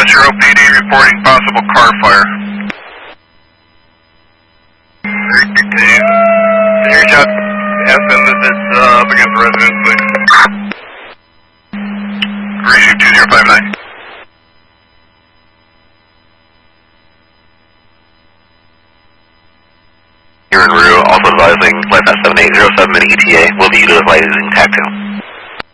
Metro PD reporting possible car fire. Your job, ask them if it's up against the residence, please. Reshoot 2059. Here en route, also advising flight 7807 ETA will be utilizing TAC 2.